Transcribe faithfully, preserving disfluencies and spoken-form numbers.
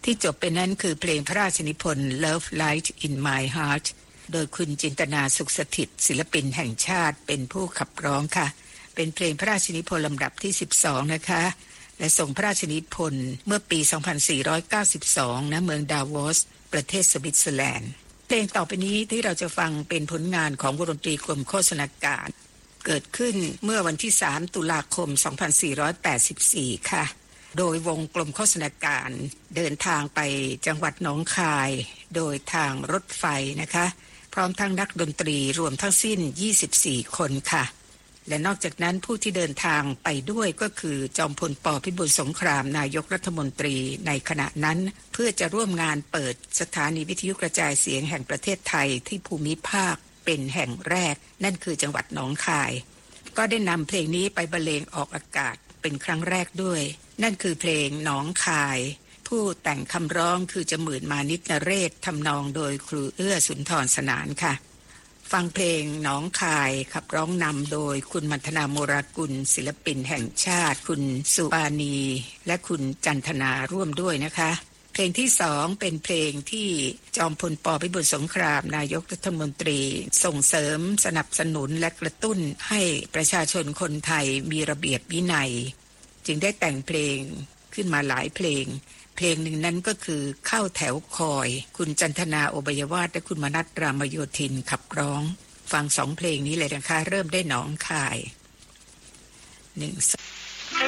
ที่จบไปนั้นคือเพลงพระราชนิพนธ์ Love Light in My Heart โดยคุณจินตนาสุขสถิตศิลปินแห่งชาติเป็นผู้ขับร้องค่ะเป็นเพลงพระราชนิพนธ์ลำดับที่สิบสองนะคะและส่งพระราชนิพนธ์เมื่อปีสองพันสี่ร้อยเก้าสิบสองณเมืองดาวอสประเทศสวิตเซอร์แลนด์เพลงต่อไปนี้ที่เราจะฟังเป็นผลงานของวงดนตรีกรมโฆษณาการเกิดขึ้นเมื่อวันที่สามตุลาคมสองพันสี่ร้อยแปดสิบสี่ค่ะโดยวงกรมโฆษณาการเดินทางไปจังหวัดหนองคายโดยทางรถไฟนะคะพร้อมทั้งนักดนตรีรวมทั้งสิ้นยี่สิบสี่คนค่ะและนอกจากนั้นผู้ที่เดินทางไปด้วยก็คือจอมพลป.พิบูลสงครามนายกรัฐมนตรีในขณะนั้นเพื่อจะร่วมงานเปิดสถานีวิทยุกระจายเสียงแห่งประเทศไทยที่ภูมิภาคเป็นแห่งแรกนั่นคือจังหวัดหนองคายก็ได้นำเพลงนี้ไปบรรเลงออกอากาศเป็นครั้งแรกด้วยนั่นคือเพลงหนองคายผู้แต่งคำร้องคือจมื่นมานิตนเรศทำนองโดยครูเอื้อสุนทรสนานค่ะฟังเพลงหนองคายขับร้องนำโดยคุณมัณฑนาโมรากุลศิลปินแห่งชาติคุณสุปานีและคุณจันทนาร่วมด้วยนะคะเพลงที่สองเป็นเพลงที่จอมพลป.พิบูลสงครามนายกรัฐมนตรีส่งเสริมสนับสนุนและกระตุ้นให้ประชาชนคนไทยมีระเบียบวินัยจึงได้แต่งเพลงขึ้นมาหลายเพลงเพลงหนึ่งนั้นก็คือเข้าแถวคอยคุณจันทนาโอบยวาทและคุณมนัสรามโยธินขับร้องฟังสองเพลงนี้เลยนะคะเริ่มได้หนองคายหนึ่ง